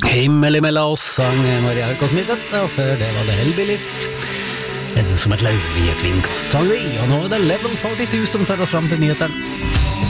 Himmel imellom oss sang Maria Høykås-Midtet, og før det var det Hellbillies. Som et lauv i et vindkast sang vi, og nå er det Level 42 som tar oss fram til nyhetene.